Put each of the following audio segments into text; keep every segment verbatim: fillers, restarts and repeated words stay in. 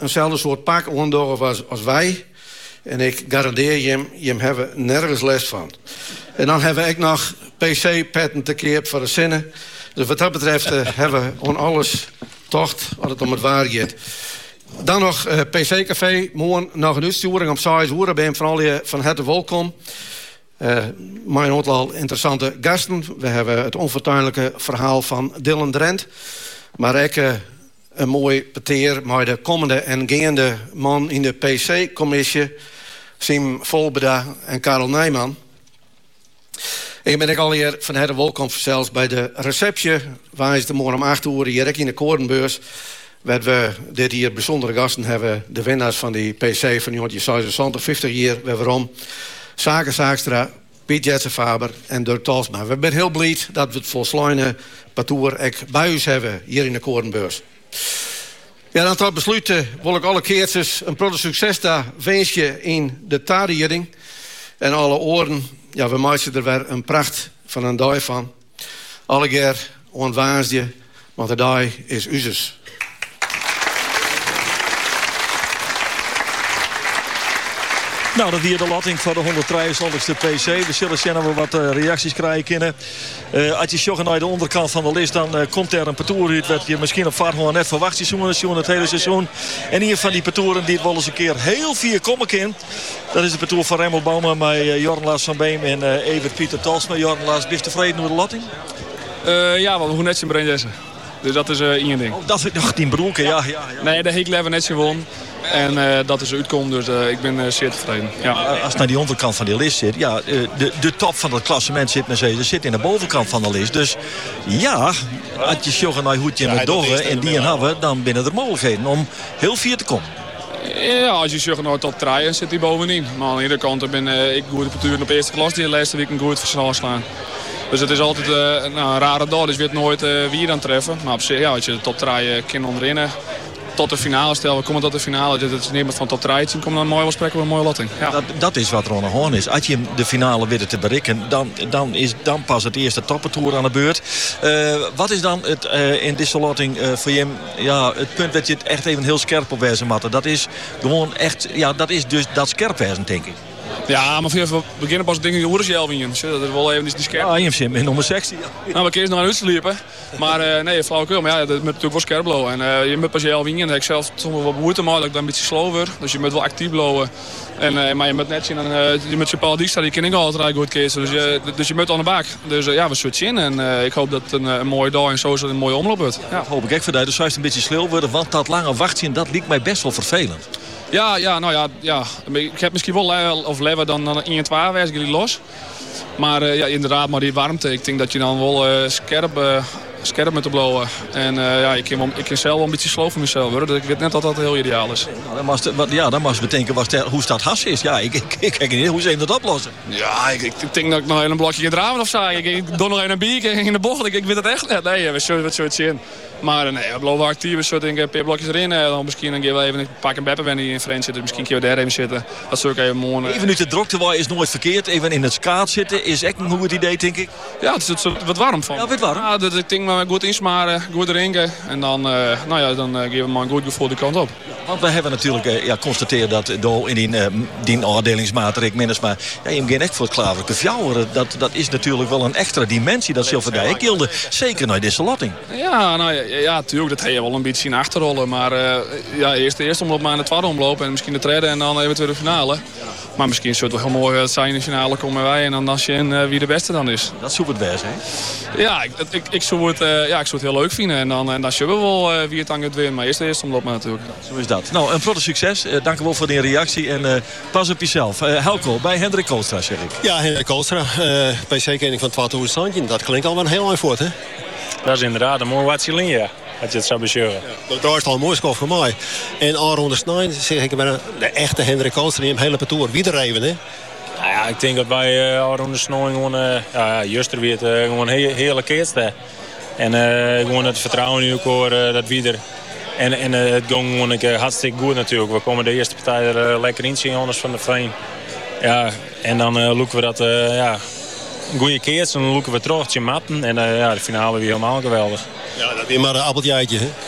eenzelfde soort pak ondorven als, als wij. En ik garandeer je hem, je hem hebben nergens les van. En dan hebben we ook nog P C-petten te keer voor de zinnen. Dus wat dat betreft uh, hebben we on alles tocht wat het om het waar gaat. Dan nog uh, P C-café. Morgen nog een uitsturing om zes uur. Ben van al je van harte welkom. Uh, mijn aantal interessante gasten. We hebben het onfortuinlijke verhaal van Dylan Drent. Maar ook uh, een mooi peteer met de komende en gaande man in de P C-commissie. Sim Volbeda en Karel Nijman. Ik ben ik al hier van harte welkom zelfs bij de receptie. Waar is de morgen om acht uur hier in de Koordenbeurs. Waar we dit hier bijzondere gasten hebben. De winnaars van die P C van Jontje zesenzestig, vijftig jaar. We hebben om Zaken Zaakstra, Piet Jetsen-Faber en Dirk Talsma. We zijn heel blij dat we het volslijne parcours bij ons hebben hier in de Koordenbeurs. Ja, dan tot besluit uh, wil ik alle keertjes een groot succes daar wensje in de tariering. En alle oren, ja, we maken er weer een pracht van een dag van. Alle keer onwaasje, want de dag is uzes. Nou, dat hier de latting van de honderddrieëntwintigste P C. We zullen zien of we wat uh, reacties krijgen kunnen. Uh, als je joggen naar de onderkant van de list, dan uh, komt er een parcours uit wat je misschien op vaart net verwacht seizoen, het hele seizoen. En hier van die parcours die het wel eens een keer heel vier komen kan. Dat is de parcours van Remmel Bouma met uh, Jorn Lars van Beem en uh, Evert Pieter Talsma. Jorn Lars, ben je tevreden met de latting? Uh, ja, want we gaan net zijn Brendessen. Dus dat is uh, één ding. Oh, dat is nog tien broeken, ja, ja, ja. Nee, de Heek net gewonnen. En uh, dat is uitkomen, dus uh, ik ben uh, zeer tevreden. Ja. Als het naar die onderkant van die lijst zit, ja, de, de top van het klassement zit met z'n zit in de bovenkant van de lijst. Dus ja, als je joggen naar hoedje met dorren en die en hebben, dan binnen er mogelijkheden om heel vier te komen. Ja, als je zegt nou tot draaien zit hij bovenin. Maar aan de andere kant ben uh, ik goed op het op eerste klas die de laatste week een goed versnel slaan. Dus het is altijd uh, nou, een rare dag, dus je weet nooit uh, wie je dan treffen. Maar op zich, ja, als je de top draaien kan onderin, tot de finale stellen, we komen tot de finale. Dus het is niet meer van top draaien, dan komen dan mooi wel spreken we een mooie latting. Ja. Dat, dat is wat er aan de hand is. Als je de finale weet te bereiken, dan, dan is dan pas het eerste toppertour aan de beurt. Uh, wat is dan het, uh, in deze latting uh, voor je ja, het punt dat je het echt even heel scherp op wijzen matten? Dat is gewoon echt, ja, dat is dus dat scherp wijzen, denk ik. Ja, maar we beginnen pas dingen hoe is je Elvin? Dat is wel even die scherp. Ja, je hebt in nummer zestien. Ja. Nou, we kunnen nog aan uitslepen. Maar uh, nee, flauwekul. Maar ja, dat moet natuurlijk wel scherp blowen. En uh, je moet pas je Elvin. En ik zelf soms wel behoefte maar dat ik dan een beetje slow word. Dus je moet wel actief blowen. En, uh, maar je moet net zien, dan, uh, je moet je paal die staan, die ken ik altijd goed kiezen. Dus je, dus je moet aan de bak. Dus uh, ja, we switchen in. En uh, ik hoop dat het een, een mooie dag en zo een mooie omloop wordt. Ja, dat hoop ik echt voor jou. Dus juist een beetje slow worden. Want dat lange wachten, dat lijkt mij best wel vervelend. Ja, ja, nou ja, ja, ik heb misschien wel le- of lever dan, dan één twee wijs jullie los. Maar uh, ja, inderdaad, maar die warmte, ik denk dat je dan wel uh, scherp, uh, scherp moet blowen. En uh, ja, ik kan, ik kan zelf wel een beetje slow voor mezelf worden. Dus ik weet net dat dat heel ideaal is. Nou, dan mag het, ja, dan mag je bedenken wat der, hoe dat has is. Ja, ik, ik, ik kijk niet hoe ze dat oplossen. Ja, ik, ik denk dat ik nog een blokje gedraven of zo. Ik, ik doe nog een bier in de bocht. Ik, ik weet het echt net. Nee, we zullen het zo zien. Maar nee, we blijven actief. We zullen een paar blokjes erin. Dan misschien een keer wel even een pak een beppen die in vreemd zitten. Misschien kun je daar even zitten. Dat zou ik even mooi. Even nu te druk te worden is nooit verkeerd. Even in het skaat zitten is echt een goed idee, denk ik. Ja, het is wat warm van. Ja, wat warm. Ja, dat ik denk maar goed insmaren, goed drinken. En dan, uh, nou ja, dan uh, geven we maar een goed gevoel de kant op. Want we hebben natuurlijk uh, ja, constateerd dat door in die, uh, die oordelingsmaatregelen minstens maar ja, je gaat echt voor het klaverlijke fjouweren. Dat, dat is natuurlijk wel een extra dimensie. Dat zult voor gilde. Zeker naar deze latting. Ja, nou ja, ja, natuurlijk. Dat heb je wel een beetje zien achterrollen. Maar uh, ja, eerst de eerste omloop, maar de tweede omloop. En misschien de derde en dan eventueel de finale. Maar misschien zou het wel heel mooi zijn in de finale komen wij. En dan als je in uh, wie de beste dan is. Dat zou het best, hè? Ja, ik, ik, ik, zou het, uh, ja, ik zou het heel leuk vinden. En dan, en dan zullen we wel uh, wie het dan gaat winnen. Maar eerst de eerste omloop maar natuurlijk. Zo is dat. Nou, een grote succes. Uh, dank u wel voor de reactie. En uh, pas op jezelf. Uh, Helco, bij Hendrik Koolstra, zeg ik. Ja, Hendrik Koolstra. Uh, P C-kenning van twaalfhonderd Sandje. Dat klinkt al wel heel mooi voort, hè? Dat is inderdaad een mooi watje linie. Als je het zou beschouwen. Ja, daar is het al een mooi score voor mij. En Aron Snijn, zeg ik, ben de echte Hendrik Koolstra die hem hele parcours wieder even, hè? Nou ja, ik denk dat wij uh, Aron Snijn gewoon, uh, ja, juster weer uh, gewoon heel, heerlijk eerste. En uh, gewoon het vertrouwen in elkaar, uh, dat wieder. En, en uh, het ging gewoon uh, hartstikke goed natuurlijk. We komen de eerste partij er uh, lekker in zien, anders van de Veen. Ja, en dan uh, loeken we dat, uh, ja, een goede keer. Dan loeken we terug, je matten. En uh, ja, de finale weer helemaal geweldig. Ja, dat is maar een appeltje, hè?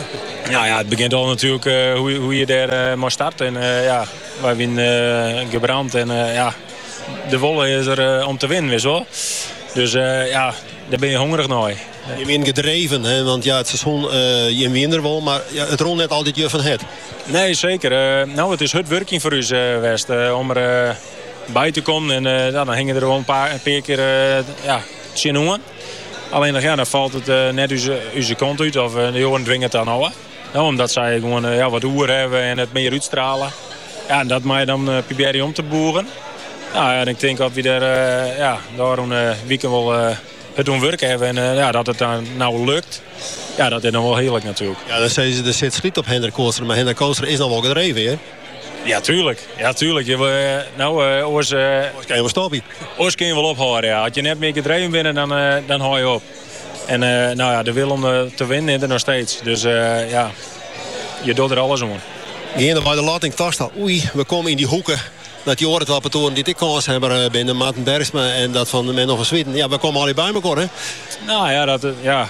Nou ja, het begint al natuurlijk uh, hoe, hoe je daar uh, maar start. En uh, ja, wij winnen uh, gebrand en uh, ja, de wolle is er uh, om te winnen, weet je wel. Dus uh, ja, daar ben je hongerig naar. Je bent gedreven, hè? Want ja, het seizoen, uh, je wint er wel, maar ja, het rond net altijd je van het. Nee, zeker. Uh, nou, het is het werking voor ons uh, geweest uh, om er uh, bij te komen. En uh, ja, dan hingen er gewoon een paar, een paar keer uh, ja, tien. Alleen ja, dan valt het uh, net onze, onze kant uit of uh, de jongen dwingen het dan houden. Nou, omdat zij gewoon uh, ja, wat oer hebben en het meer uitstralen. Ja, en dat mag je dan uh, proberen om te boeren. Nou, en ik denk dat we daar, uh, ja, daarom uh, weekend wel uh, het doen werk hebben. En uh, ja, dat het dan nou lukt, ja, dat is dan wel heerlijk natuurlijk. Ja, dan zeggen ze, er zit sliet op Hendrik Koolstra. Maar Hendrik Koolstra is dan wel gedreven, hè? Ja, tuurlijk. Ja, tuurlijk. Je, uh, nou, uh, oors, uh, oors kan je wel stoppen. Oors kun je wel ophouden, ja. Als je net meer gedreven bent, dan, uh, dan hou je op. En uh, nou ja, de wil om uh, te winnen is er nog steeds. Dus uh, ja, je doet er alles om. Geen bij de latting vast. Oei, we komen in die hoeken. Dat die oorlogswappentoren die ik kans hebben binnen Maarten Bergsma en dat van de men van Zweden. Ja, we komen al bij elkaar, hè? Nou ja, dat ja.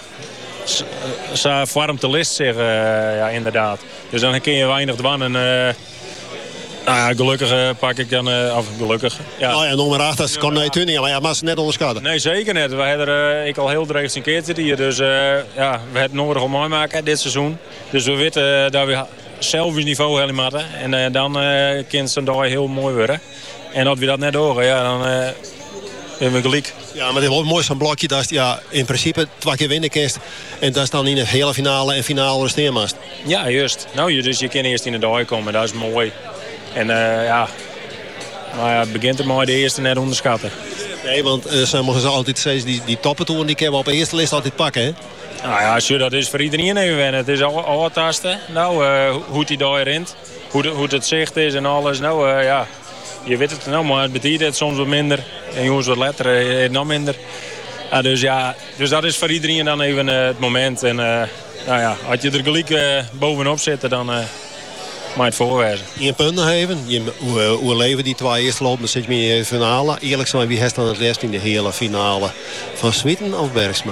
Ze vormt de list zich, uh, ja, inderdaad. Dus dan kun je weinig dwan. En uh, nou ja, gelukkig uh, pak ik dan, uh, of gelukkig. Ja. Nou ja, nummer acht, dat kan niet tuning, maar ja, maar ze net onderschatten. Nee, zeker net. We hebben er, uh, ik al heel dreigend een keer zitten hier. Dus uh, ja, we hebben het nodig om mooi maken dit seizoen. Dus we weten uh, dat we zelf ons niveau helemaal hebben. En uh, dan uh, kan het daar heel mooi worden. En als we dat net horen, ja, dan uh, hebben we gelijk. Ja, maar het is wel mooi zo'n blokje. Dat is ja, in principe twee keer winnen kist. En dat is dan in de hele finale en finale steermast. Ja, juist. Nou, dus je kan eerst in de dag komen. Dat is mooi. En uh, ja, maar ja, het begint er maar de eerste net onderschatten. Nee, want uh, sommigen zeggen altijd steeds die, die toppentoeren die kunnen we op de eerste list altijd pakken, hè? Nou ja, als je dat is voor iedereen even wennen. Het is al, al het tasten. Nou, uh, hoe die daar rint, hoe, hoe het zicht is en alles. Nou, uh, ja, je weet het nou, maar het betekent het soms wat minder. En jongens wat letter, uh, nog minder. Uh, dus ja, dus dat is voor iedereen dan even uh, het moment. En uh, nou ja, als je er gelijk uh, bovenop zit, dan uh, mag je het voorwijzen. Je punt nog even. Je, hoe, hoe leven die twee eerst lopen, dan zit je in de finale. Eerlijk zijn, wie heeft dan het rest in de hele finale? Van Zweden of Bergsma?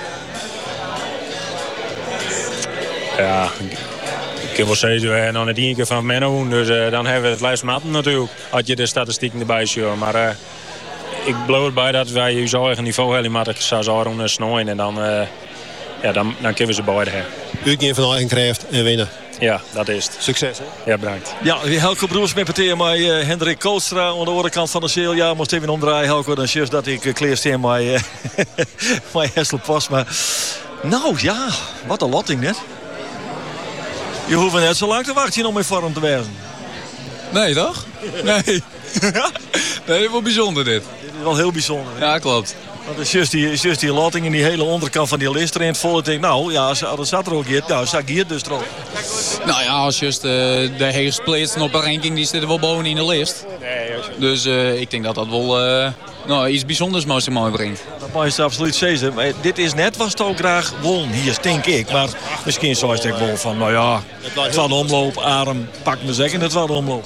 Ja, ik kan wel zeggen, we hebben nog net één keer van Menno. Dus uh, dan hebben we het lijst matten natuurlijk. Als je de statistieken erbij ziet. Maar uh, ik beloof erbij dat wij je eigen niveau helemaal zou zouden snooien. En dan, uh, ja, dan, dan kunnen we ze beide hebben. Uitgaan van eigen kracht en winnen. Ja, dat is het. Succes, hè? Ja, bedankt. Ja, Helco Broers met meteen met uh, Hendrik Koolstra aan de andere kant van de zeel. Ja, moest even omdraaien, Helco. Dan is dat ik uh, kleersteen met uh, Hessel Post. Maar nou ja, wat een lotting net. Je hoeft net zo lang te wachten om in vorm te wezen. Nee, toch? Nee. Nee, wel bijzonder dit. Dit is wel heel bijzonder. Hè? Ja, klopt. Want het is juist die, is juist die lotting in die hele onderkant van die list erin vol. Ik denk, nou ja, dat zat er ook hier. Nou, zag hier dus erop. Nou ja, als juist uh, de heerst plaatsen op een ranking, die zitten wel boven in de list. Nee, dus uh, ik denk dat dat wel uh, nou, iets bijzonders mooi brengt. Dat mag je absoluut zeggen. Maar dit is net was het ook graag won. Hier denk ik. Maar misschien zou je wel van, nou ja, het was de omloop. Arm, pak me zeggen, het was de omloop.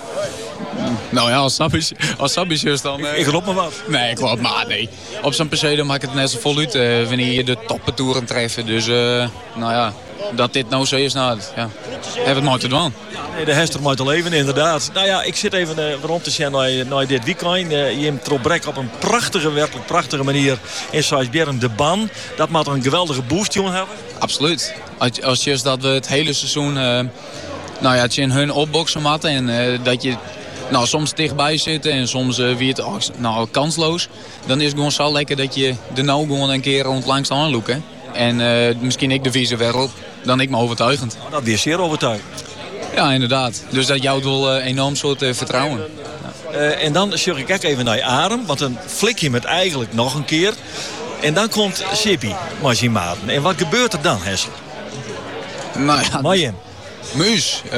Nou ja, als Sabis, als Sabis juist dan... Uh... Ik, ik roep me wat. Nee, klopt, maar nee. Op zo'n P C maakt het net zo voluit uh, wanneer je de toppentouren treffen. Dus, uh, nou ja, dat dit nou zo is, nou, ja, hebben het mooi te doen. Nee, de Hester moet al leven, inderdaad. Nou ja, ik zit even uh, rond te zien naar, naar dit weekend. Uh, je hebt Trobrek op een prachtige, werkelijk prachtige manier in Sijsbergen de ban. Dat moet een geweldige boost, jongen, hebben. Absoluut. Als, als je dat we het hele seizoen, uh, nou ja, het in hun opboksen matten en uh, dat je... Nou, soms dichtbij zitten en soms uh, wie het oh, nou, kansloos. Dan is het gewoon zo lekker dat je de nou gewoon een keer rond langs aanloeken. En uh, misschien ik de vieze wereld, dan ik me overtuigend. Nou, dat is zeer overtuigend. Ja, inderdaad. Dus dat jouwt wel uh, enorm soort uh, vertrouwen. Ja. Uh, en dan zorg ik ook even naar je adem, want dan flik je met eigenlijk nog een keer. En dan komt Sippy, Maarten. En wat gebeurt er dan, Hessel? Nou ja, Majem. Muus. Uh,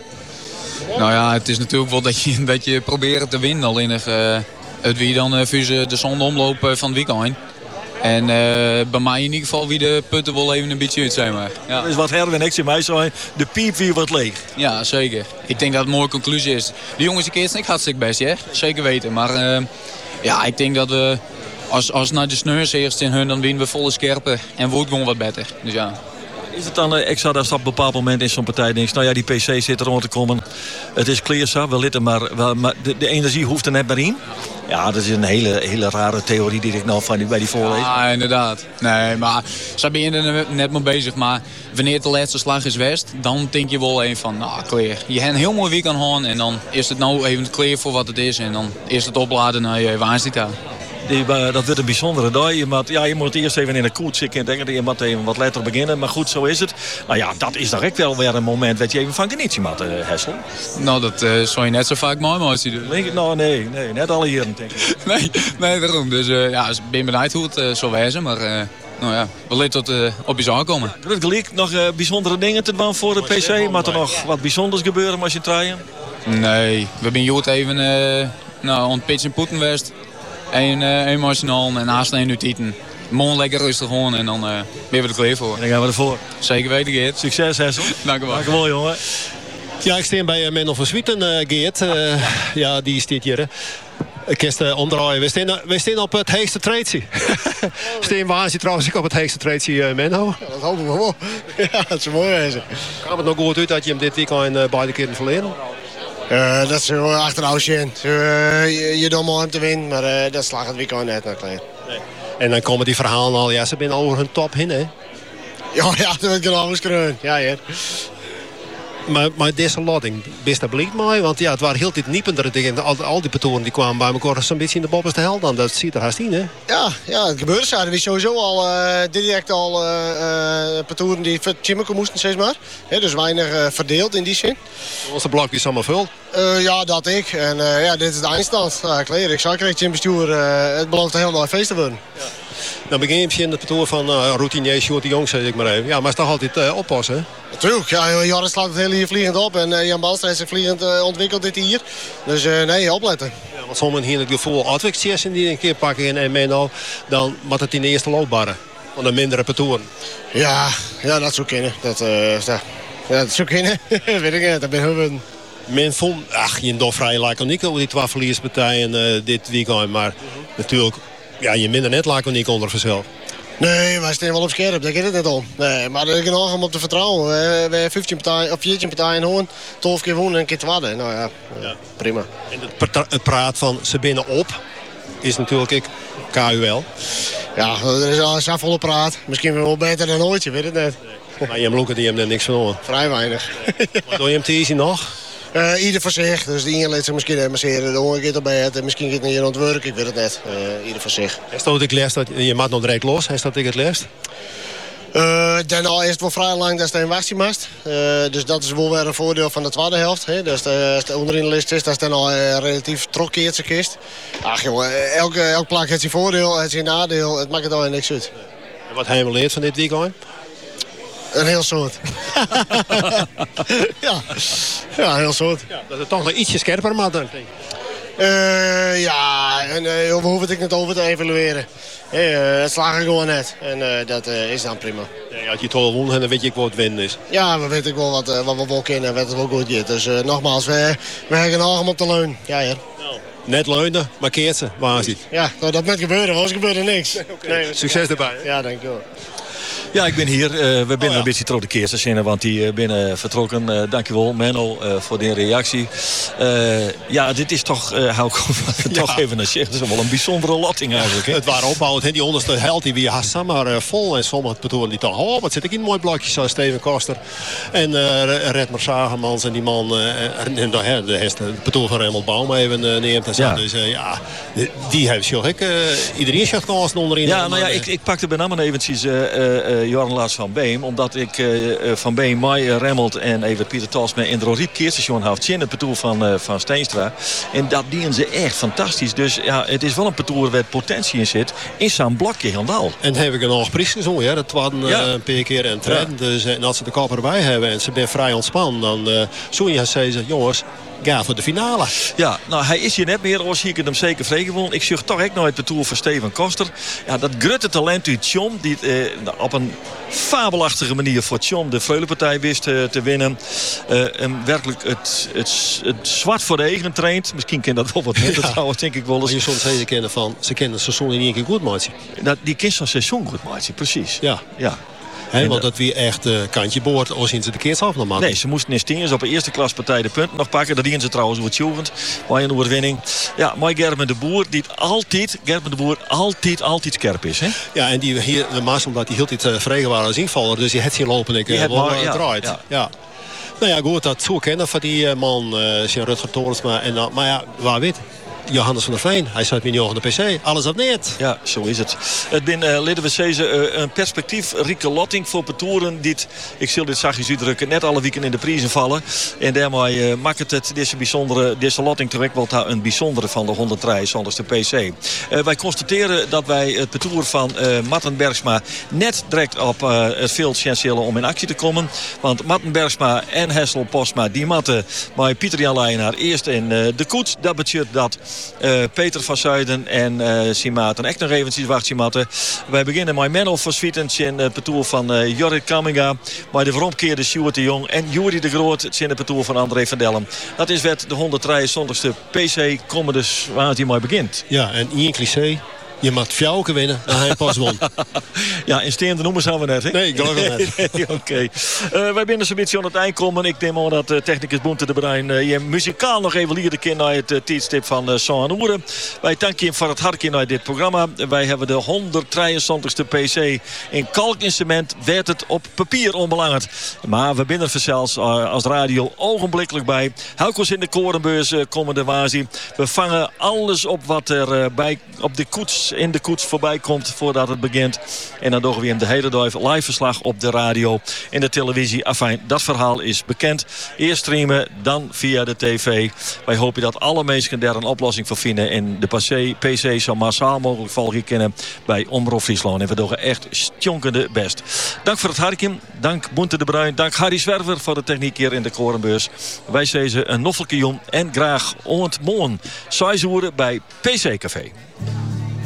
Nou ja, het is natuurlijk wel dat je, dat je probeert te winnen. Alleen uh, het wie dan uh, voor de zonde omloop van het weekend. En uh, bij mij in ieder geval wie de putten wel even een beetje uit zijn. Maar. Ja. Dat is wat Herwin en ik zie mij zijn. De piep weer wat leeg. Ja, zeker. Ik denk dat het een mooie conclusie is. Die jongens een keer niet hartstikke best, hè? Zeker weten. Maar uh, ja, ik denk dat we als, als naar de sneurs eerst in hun, dan winnen we volle scherpen. En wordt gewoon wat beter. Dus ja. Is het dan uh, extra dat op een bepaald moment in zo'n partij denkt... nou ja, die P C zit er om te komen. Het is clear, we litten, maar, wel, maar de, de energie hoeft er net maar in. Ja, dat is een hele, hele rare theorie die ik nou van die, bij die voorlees. Ja, inderdaad. Nee, maar ze ben er net mee bezig. Maar wanneer het de laatste slag is west, dan denk je wel even van, nou, clear. Je hebt een heel mooi weekend gehad en dan is het nou even clear voor wat het is. En dan is het opladen naar je Waansdijk. Die, uh, dat wordt een bijzondere dag. Je moet, ja, je moet eerst even in de koets zitten. Ik denk dat je moet even wat later beginnen. Maar goed, zo is het. Nou ja, dat is toch echt wel weer een moment dat je even van geniet moet, uh, Hessel. Nou, dat uh, zou je net zo vaak mooi moeten doen. Dus. Nou, nee, nee, net alle heren, denk ik. nee, nee, daarom. Dus uh, ja, ik ben benieuwd hoe het uh, zal wezen. Maar uh, nou ja, we laten tot uh, op je zaak komen. Er gelijk nog uh, bijzondere dingen te doen voor de P C. Maar er nog wat bijzonders gebeuren als je traaien? Nee, we zijn goed even uh, nou, on pitch en poeten west. Eén uh, emotioneel en naast één uur tieten. Morgen lekker rustig gewoon en dan uh, ben we er klaar voor. Dan gaan we ervoor. Zeker weten, Geert. Succes, Hessel. Dank u wel. Dank u wel, jongen. Ja, ik sta bij uh, Menno van Swieten, uh, Geert. Uh, ja, die staat hier. Ik kan het omdraaien. We staan, we staan op het heegste treedje. Steen Waasje trouwens ik op het heegste treedje, uh, Menno. Ja, dat hopen we wel. Ja, dat is mooi wezen. Kwam het nog goed uit dat je hem dit weekend uh, beide keren verleden? Uh, dat is uh, achterhoud zien. Uh, je, je doet mooi om te winnen, maar uh, dat slaagt het weekend net naar klein. Nee. En dan komen die verhalen al. Ja, ze zijn over hun top heen, hè? Ja, ja, dat wordt gewoon eens kreun. Ja, ja. Maar, maar deze loting, best dat blijkt mij. Want ja, het waren heel dit niependere dingen. Al, al die patronen die kwamen bij elkaar zo'n beetje in de bovenste hel dan. Dat ziet er haast in, hè? Ja, ja, het gebeurde zo. Er was sowieso al uh, direct al uh, uh, patronen die voor Chimiko moesten, zeg maar. He, dus weinig uh, verdeeld in die zin. Onze blokjes allemaal vul. Uh, ja, dat ik. En uh, ja, dit is de eindstand. Ja, kleer. Ik zag het in bestuur. Uh, het belooft een heel mooi feest te worden. Ja. Dan begin je in het patroon van uh, routinier Sjoerd de Jong, zeg ik maar even. Ja, maar het is toch altijd uh, oppassen, hè? Natuurlijk, ja, Joris slaat het hele hier vliegend op en uh, Jan Balstra heeft zich vliegend uh, ontwikkeld dit hier. Dus uh, nee, opletten. Ja, want sommigen hier het gevoel uitwekstjes die een keer pakken en Menno, dan moet het in de eerste loopbare. Van de mindere patroon. Ja, ja, dat zou kunnen. Dat, uh, ja, dat zou kunnen. Weet ik niet, dat ben ik. Men vond, ach, je doet vrij laconiek over die twee verlierspartijen uh, dit weekend, maar mm-hmm. natuurlijk, ja, je minder net laconiek onder vanzelf. Nee, wij staan wel op scherp, daar gaat het net om. Nee, maar er is genoeg om op te vertrouwen. We hebben vijftien partijen, of veertien partijen hoorn, twaalf keer wonen en een keer te wadden. Nou ja, ja, prima. En het, het praat van ze binnen op is natuurlijk ik K U L. Ja, er is al een volle praat. Misschien wel beter dan ooit, je weet het net. Nee. Maar je hebt Loeken die hem er niks van hoor. Vrij weinig. Wat doe je hem te easy nog? Uh, ieder voor zich. Dus de ene laat zich misschien masseren, de andere gaat erbij het. Misschien gaat het hier aan het werk, ik weet het net. Uh, ieder voor zich. Is dat ik les dat je maakt nog direct los? Is dat ik het les? Uh, daarna is het wel vrij lang dat je een wasje maakt. Uh, dus dat is wel weer een voordeel van de tweede helft. Hè. Dus de, als de onderin de list is, dat is dan al uh, relatief trokkeert zijn kist. Ach joh, elke, elke plak heeft zijn voordeel, heeft zijn nadeel. Het maakt het al niks uit. En wat hebben we geleerd van dit weekend? Een heel soort. ja. ja, een heel soort. Ja, dat het toch nog ietsje scherper maakt, denk ik. Uh, ja, en, uh, we hoeven het niet over te evalueren. Hey, uh, het slagen gewoon net. En uh, dat uh, is dan prima. Ja, als je het al won, dan weet je ook wat het winnen is. Ja, we weten ook wel wat, uh, wat we wel kennen en wat het wel goed is. Dus uh, nogmaals, we, we hebben genoeg om op te leunen. Ja, ja. Nou, net leunen, maar keert ze. Waar is het? Ja, nou, dat moet gebeuren. Anders gebeurde niks. Okay. Nee, succes erbij. Hè? Ja, dank je wel. Ja, ik ben hier. Uh, we binnen oh, ja. een beetje terug de keersen, want die uh, binnen vertrokken. Uh, dankjewel, Menno, uh, voor die reactie. Uh, ja, dit is toch, uh, hou ik ja. toch even een zeggen. Het is wel een bijzondere lotting eigenlijk. Hè? Het waren opbouwend, hè? Die onderste held die weer Hassan maar uh, vol. En sommige betonen die toch, oh, wat zit ik in een mooi blokje, zoals Steven Koster. En uh, Redmer Sagemans en die man, uh, en, en de, de, de betoon van Remmel Baum even uh, neemt. En zo. Ja. Dus uh, ja, die, die hebben zich ook. Uh, iedereen zegt kansen onderin. Ja, nou ja, ik, ik pakte bij namen eventjes uh, uh, Joran Laas van Beem. Omdat ik uh, van Beem, Mai, uh, Remmelt en even Pieter Talsma in de Riep Keerstation had in het parcours van, uh, van Steenstra. En dat dienen ze echt fantastisch. Dus ja, het is wel een parcours waar potentie in zit. In zo'n blokje helemaal. En heb ik een nog prijs gezongen. Ja? Dat waren uh, ja. een paar keer en treden. Ja. Dus uh, als ze de kop erbij hebben en ze zijn vrij ontspannen, dan uh, zo je zeggen, jongens, ga voor de finale. Ja, nou hij is hier net meer. Als ik hem zeker vrij gewonnen. Ik zag toch echt nooit de tour van Steven Koster. Ja, dat grote talent uit Tjom. Die eh, op een fabelachtige manier voor Tjom de Vreulenpartij wist uh, te winnen. Uh, en werkelijk het, het, het zwart voor de eigen traint. Misschien ken dat wel wat minder ja. trouwens, denk ik wel eens. Maar je soms ze kennen van, ze kennen het seizoen in één keer goed, maatje. Dat, die kent zo'n seizoen goed, maatje, precies. Ja. Ja. He, want dat weer echt uh, kantje boord als in ze de keers af. Nee, ze moesten in Stiens op de eerste klaspartij de punten nog pakken. Dat dienen ze trouwens over het jugend. Maar een overwinning. Ja, maar Gerben de Boer, die altijd, Gerben de Boer altijd, altijd scherp is. Hè? Ja, en die hier, de Mars, omdat hij heel tijd uh, vregen waren als invaller. Dus die had zien lopen en ik uh, wel uh, ja, draait. Ja. Ja. Nou ja, goed, dat zou kennen van die uh, man, uh, Rutger Torensma. En, uh, maar ja, waar weet Johannes van der Veen, hij staat met de P C. Alles op net. Ja, zo is het. Het ben, uh, leden we zeggen, uh, een perspectiefrijke lotting voor Petoeren. Die, ik zal dit zachtjes uitdrukken, net alle weken in de prijzen vallen. En daarmee uh, maakt het deze, bijzondere, deze lotting terecht wel een bijzondere van de honderddrieënzestigste P C. Uh, wij constateren dat wij het Petoer van uh, Matten Bergsma net direct op uh, het veld chancelen om in actie te komen. Want Matten Bergsma en Hessel Postma, die matten bij Pieter Jan Leijnaar eerst in uh, de koets. Dat betekent dat Uh, Peter van Zuiden en uh, Simaten. Echt nog even wacht Simaten. Wij beginnen met Menno van Swietens in het petoer van uh, Jorrit Kamminga. Maar de veromkeerde Sjoerd de Jong en Juri de Groot in het petoer van André van Dellem. Dat is wat de honderddrieënzestigste P C komen dus waar het hier maar begint. Ja, en één cliché. Je mag fjouken winnen, dan hij pas won. Ja, in steende noemen zijn we net, hè? Nee, ik geloof het net. Nee, oké. Okay. Uh, wij binnen zo'n beetje aan het eind komen. Ik denk maar dat uh, technicus Boente de Bruin uh, je muzikaal nog even lieren keer naar het uh, tijdstip van uh, Saint-Anoure. Wij danken je voor het hartje naar dit programma. Wij hebben de honderddrieënzestigste P C in kalkinstrument. Werd het op papier onbelangrijk. Maar we binnen er zelfs uh, als radio ogenblikkelijk bij. Helkos in de korenbeurs uh, komende wazie. We vangen alles op wat er uh, bij op de koets in de koets voorbij komt voordat het begint. En dan doen we hem de hele dag live verslag op de radio en de televisie. Afijn, dat verhaal is bekend. Eerst streamen, dan via de tv. Wij hopen dat alle mensen daar een oplossing voor vinden. En de P C zo massaal mogelijk volgen kennen bij Omroep Friesland. En we doen echt stjonkende best. Dank voor het hartje. Dank Boente de Bruin. Dank Harry Zwerver voor de techniek hier in de korenbeurs. Wij zeggen een noffelke jong en graag ontmoen. Saaizoeren bij P C Café.